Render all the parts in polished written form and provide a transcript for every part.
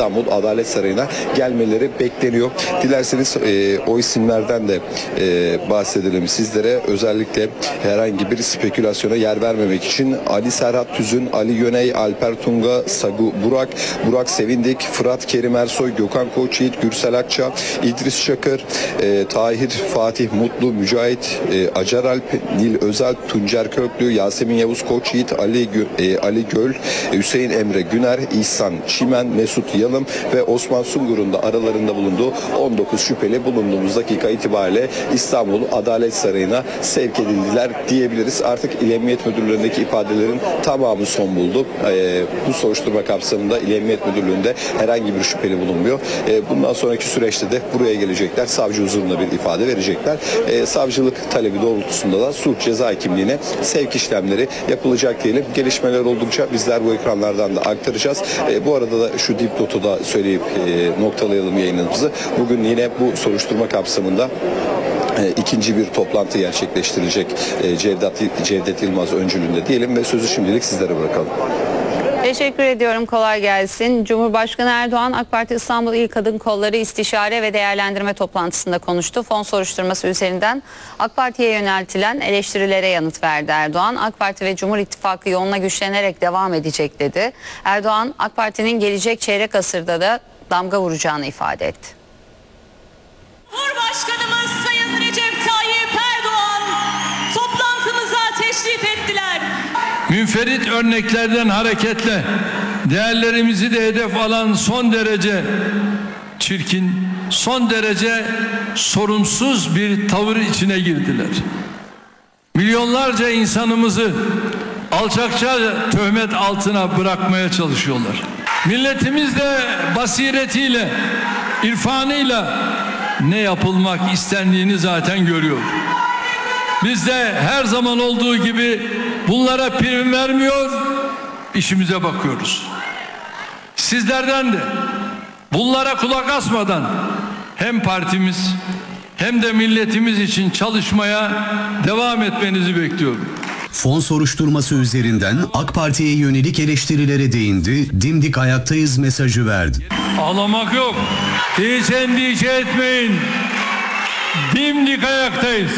İstanbul Adalet Sarayı'na gelmeleri bekleniyor. Dilerseniz o isimlerden de bahsedelim sizlere. Özellikle herhangi bir spekülasyona yer vermemek için Ali Serhat Tüzün, Ali Yöney, Alper Tunga, Sagu Burak, Burak Sevindik, Fırat Kerim Ersoy, Gökhan Koçyiğit, Gürsel Akça, İdris Çakır, Tahir Fatih Mutlu, Mücahit Acar Alp, Nil Özel, Tuncer Köklü, Yasemin Yavuz Koçyiğit, Ali Göl, Hüseyin Emre Güner, İhsan Çimen, Mesut Yalım ve Osman Sungur'un da aralarında bulunduğu 19 şüpheli bulunduğumuz dakika itibariyle İstanbul Adalet Sarayı'na sevk edildiler diyebiliriz. Artık İl Emniyet Müdürlüğü'ndeki ifadelerin tamamı son buldu. Bu soruşturma kapsamında İl Emniyet Müdürlüğü'nde herhangi bir şüpheli bulunmuyor. Bundan sonraki süreçte de buraya gelecekler. Savcı huzurunda bir ifade verecekler. Savcılık talebi doğrultusunda da suç ceza kimliğine sevk işlemleri yapılacak diyelim. Gelişmeler oldukça bizler bu ekranlardan da aktaracağız. Bu arada da şu dipnotu da söyleyip noktalayalım yayınımızı. Bugün yine bu soruşturma kapsamında ikinci bir toplantı gerçekleştirilecek Cevdet Yılmaz öncülüğünde diyelim ve sözü şimdilik sizlere bırakalım. Teşekkür ediyorum. Kolay gelsin. Cumhurbaşkanı Erdoğan AK Parti İstanbul İl Kadın Kolları İstişare ve Değerlendirme toplantısında konuştu. Fon soruşturması üzerinden AK Parti'ye yöneltilen eleştirilere yanıt verdi Erdoğan. AK Parti ve Cumhur İttifakı yoluna güçlenerek devam edecek dedi. Erdoğan AK Parti'nin gelecek çeyrek asırda da damga vuracağını ifade etti. Cumhurbaşkanımız Sayın Recep Tayyip Erdoğan toplantımıza teşrif ettiler. Münferit örneklerden hareketle değerlerimizi de hedef alan son derece çirkin, son derece sorumsuz bir tavır içine girdiler. Milyonlarca insanımızı alçakça töhmet altına bırakmaya çalışıyorlar. Milletimiz de basiretiyle, irfanıyla ne yapılmak istendiğini zaten görüyor. Biz de her zaman olduğu gibi bunlara prim vermiyor, işimize bakıyoruz. Sizlerden de bunlara kulak asmadan hem partimiz hem de milletimiz için çalışmaya devam etmenizi bekliyorum. Fon soruşturması üzerinden AK Parti'ye yönelik eleştirilere değindi, dimdik ayaktayız mesajı verdi. Ağlamak yok, hiç endişe etmeyin, dimdik ayaktayız.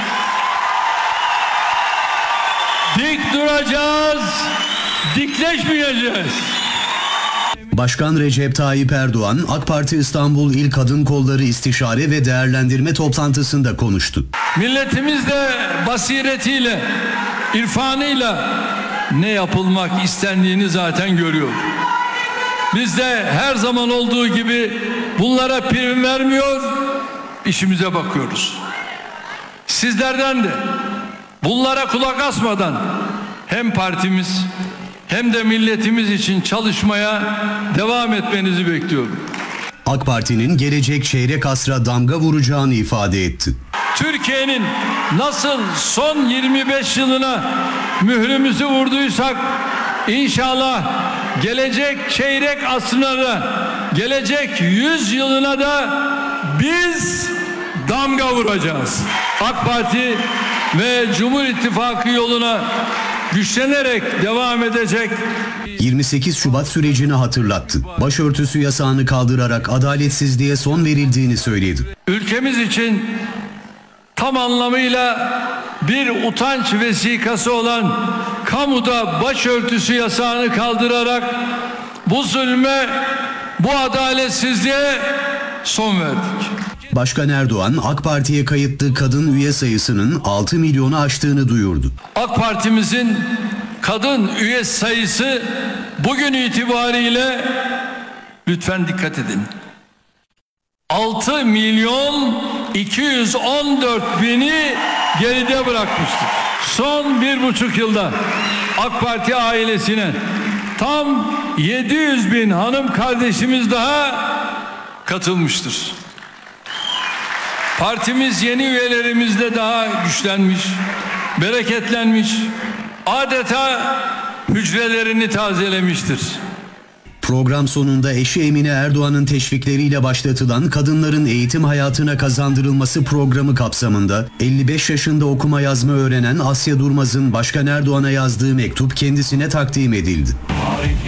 Dik duracağız, dikleşmeyeceğiz. Başkan Recep Tayyip Erdoğan, AK Parti İstanbul İl Kadın Kolları İstişare ve Değerlendirme toplantısında konuştu. Milletimiz de basiretiyle, irfanıyla ne yapılmak istendiğini zaten görüyor. Biz de her zaman olduğu gibi bunlara prim vermiyor, işimize bakıyoruz. Sizlerden de bunlara kulak asmadan hem partimiz hem de milletimiz için çalışmaya devam etmenizi bekliyorum. AK Parti'nin gelecek çeyrek asra damga vuracağını ifade etti. Türkiye'nin nasıl son 25 yılına mührümüzü vurduysak inşallah gelecek çeyrek asrına da gelecek 100 yılına da biz damga vuracağız. AK Parti ve Cumhur İttifakı yoluna güçlenerek devam edecek. 28 Şubat sürecini hatırlattı. Başörtüsü yasağını kaldırarak adaletsizliğe son verildiğini söyledi. Ülkemiz için tam anlamıyla bir utanç vesikası olan kamuda başörtüsü yasağını kaldırarak bu zulme, bu adaletsizliğe son verdik. Başkan Erdoğan, AK Parti'ye kayıtlı kadın üye sayısının 6 milyonu aştığını duyurdu. AK Parti'mizin kadın üye sayısı bugün itibariyle, lütfen dikkat edin, 6 milyon 214 bini geride bırakmıştır. Son 1,5 yılda AK Parti ailesine tam 700 bin hanım kardeşimiz daha katılmıştır. Partimiz yeni üyelerimizle daha güçlenmiş, bereketlenmiş, adeta hücrelerini tazelemiştir. Program sonunda eşi Emine Erdoğan'ın teşvikleriyle başlatılan kadınların eğitim hayatına kazandırılması programı kapsamında 55 yaşında okuma yazma öğrenen Asya Durmaz'ın Başkan Erdoğan'a yazdığı mektup kendisine takdim edildi.